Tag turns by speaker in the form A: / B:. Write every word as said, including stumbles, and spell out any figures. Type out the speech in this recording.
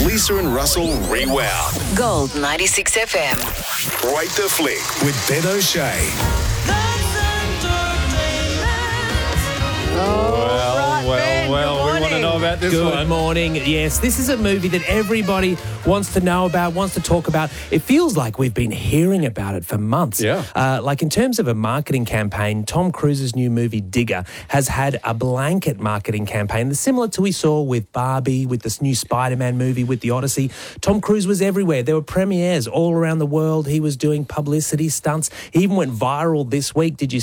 A: Lisa and Russell Rewound.
B: Gold ninety-six F M.
A: Break the Flick with Ben O'Shea.
C: Well,
D: right,
C: well,
D: Ben,
C: well,
D: good
C: we want to
D: morning.
C: know about this
E: Good
C: one.
E: morning. Yes, this is a movie that everybody wants to know about, wants to talk about. It feels like we've been hearing about it for months.
C: Yeah.
E: Uh, like in terms of a marketing campaign, Tom Cruise's new movie Digger has had a blanket marketing campaign, similar to we saw with Barbie, with this new Spider-Man movie, with the Odyssey. Tom Cruise was everywhere. There were premieres all around the world. He was doing publicity stunts. He even went viral this week. Did you